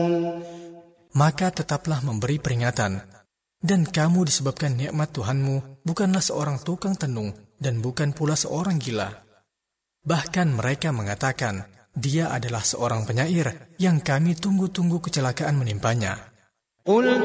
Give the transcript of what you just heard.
Maka tetaplah memberi peringatan. Dan kamu disebabkan nikmat Tuhanmu bukanlah seorang tukang tenung dan bukan pula seorang gila. Bahkan mereka mengatakan, dia adalah seorang penyair yang kami tunggu-tunggu kecelakaan menimpanya.